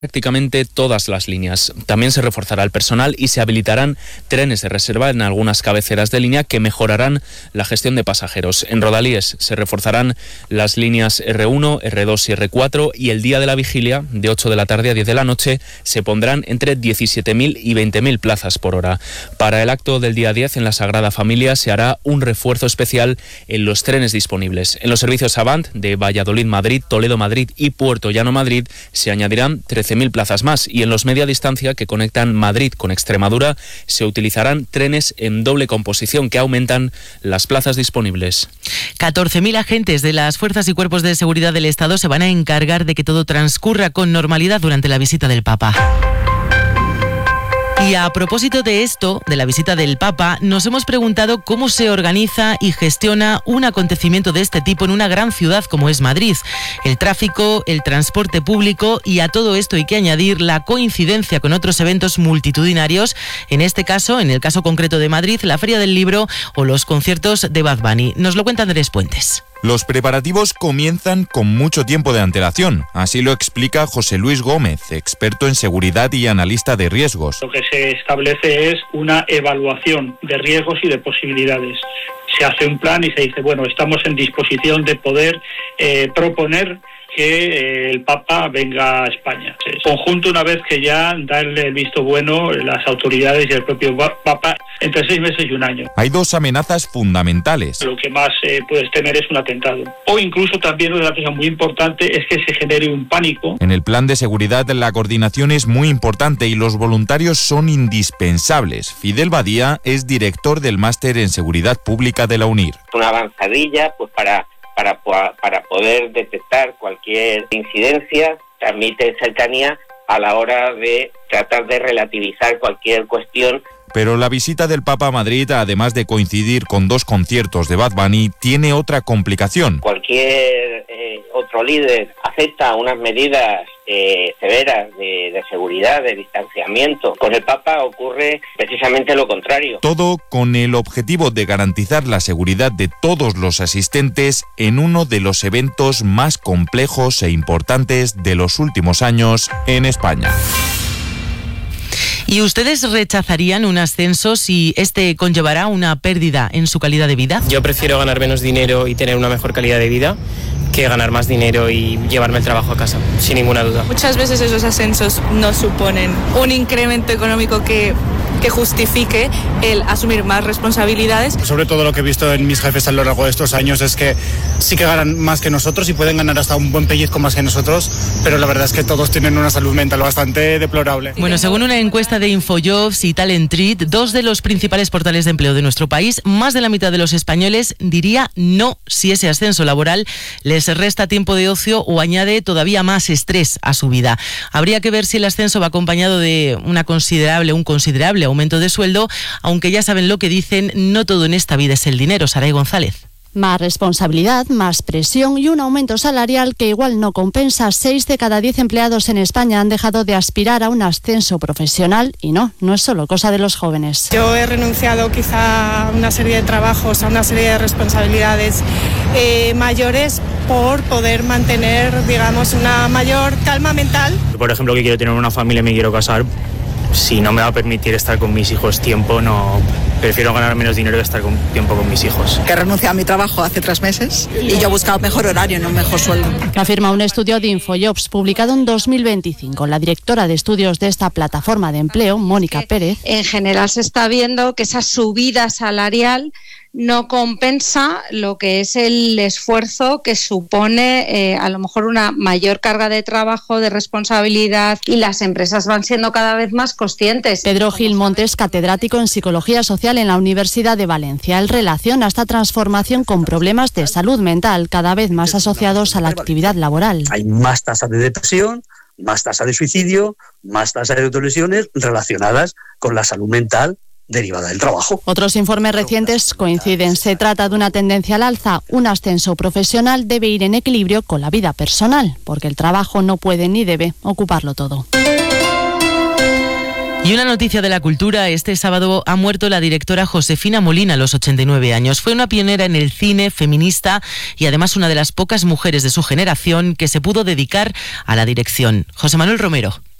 prácticamente todas las líneas. También se reforzará el personal y se habilitarán trenes de reserva en algunas cabeceras de línea que mejorarán la gestión de pasajeros. En Rodalíes se reforzarán las líneas R1, R2 y R4 y el día de la vigilia, de 8 de la tarde a 10 de la noche, se pondrán entre 17.000 y 20.000 plazas por hora. Para el acto del día 10 en la Sagrada Familia se hará un refuerzo especial en los trenes disponibles. En los servicios Avant de Valladolid-Madrid, Toledo-Madrid y Puerto Llano-Madrid se añadirán 13.000 plazas más y en los media distancia que conectan Madrid con Extremadura se utilizarán trenes en doble composición que aumentan las plazas disponibles. 14.000 agentes de las fuerzas y cuerpos de seguridad del Estado se van a encargar de que todo transcurra con normalidad durante la visita del Papa. Y a propósito de esto, de la visita del Papa, nos hemos preguntado cómo se organiza y gestiona un acontecimiento de este tipo en una gran ciudad como es Madrid. El tráfico, el transporte público y a todo esto hay que añadir la coincidencia con otros eventos multitudinarios, en este caso, en el caso concreto de Madrid, la Feria del Libro o los conciertos de Bad Bunny. Nos lo cuenta Andrés Puentes. Los preparativos comienzan con mucho tiempo de antelación. Así lo explica José Luis Gómez, experto en seguridad y analista de riesgos. Lo que se establece es una evaluación de riesgos y de posibilidades. Se hace un plan y se dice, bueno, estamos en disposición de poder proponer que el Papa venga a España. El conjunto, una vez que ya darle el visto bueno las autoridades y el propio Papa, entre 6 meses y un año. Hay dos amenazas fundamentales. Lo que más puedes temer es un atentado. O incluso también una cosa muy importante es que se genere un pánico. En el plan de seguridad la coordinación es muy importante y los voluntarios son indispensables. Fidel Badía es director del Máster en Seguridad Pública de la UNIR. Una avanzadilla pues para poder detectar cualquier incidencia, transmite cercanía a la hora de tratar de relativizar cualquier cuestión. Pero la visita del Papa a Madrid, además de coincidir con 2 conciertos de Bad Bunny, tiene otra complicación. Cualquier otro líder acepta unas medidas severas de seguridad, de distanciamiento. Con el Papa ocurre precisamente lo contrario. Todo con el objetivo de garantizar la seguridad de todos los asistentes en uno de los eventos más complejos e importantes de los últimos años en España. ¿Y ustedes rechazarían un ascenso si este conllevará una pérdida en su calidad de vida? Yo prefiero ganar menos dinero y tener una mejor calidad de vida que ganar más dinero y llevarme el trabajo a casa, sin ninguna duda. Muchas veces esos ascensos no suponen un incremento económico que justifique el asumir más responsabilidades. Sobre todo lo que he visto en mis jefes a lo largo de estos años es que sí que ganan más que nosotros y pueden ganar hasta un buen pellizco más que nosotros, pero la verdad es que todos tienen una salud mental bastante deplorable. Bueno, según una encuesta de InfoJobs y Talent Treat, 2 de los principales portales de empleo de nuestro país, más de la mitad de los españoles diría no si ese ascenso laboral les resta tiempo de ocio o añade todavía más estrés a su vida. Habría que ver si el ascenso va acompañado de un considerable aumento de sueldo, aunque ya saben lo que dicen, no todo en esta vida es el dinero. Saray González. Más responsabilidad, más presión y un aumento salarial que igual no compensa. 6 de cada 10 empleados en España han dejado de aspirar a un ascenso profesional y no es solo cosa de los jóvenes. Yo he renunciado quizá a una serie de trabajos, a una serie de responsabilidades mayores por poder mantener, digamos, una mayor calma mental. Por ejemplo, que quiero tener una familia y me quiero casar. Si no me va a permitir estar con mis hijos tiempo, prefiero ganar menos dinero que estar tiempo con mis hijos. Que renuncié a mi trabajo hace 3 meses y yo he buscado mejor horario, no mejor sueldo. Afirma un estudio de InfoJobs publicado en 2025. La directora de estudios de esta plataforma de empleo, Mónica Pérez. En general se está viendo que esa subida salarial no compensa lo que es el esfuerzo que supone a lo mejor una mayor carga de trabajo, de responsabilidad, y las empresas van siendo cada vez más conscientes. Pedro Gil Montes, catedrático en Psicología Social en la Universidad de Valencia. Él relaciona esta transformación con problemas de salud mental cada vez más asociados a la actividad laboral. Hay más tasa de depresión, más tasa de suicidio, más tasa de autolesiones relacionadas con la salud mental derivada del trabajo. Otros informes recientes coinciden. Se trata de una tendencia al alza. Un ascenso profesional debe ir en equilibrio con la vida personal, porque el trabajo no puede ni debe ocuparlo todo. Y una noticia de la cultura: este sábado ha muerto la directora Josefina Molina a los 89 años. Fue una pionera en el cine, feminista y además una de las pocas mujeres de su generación que se pudo dedicar a la dirección. José Manuel Romero.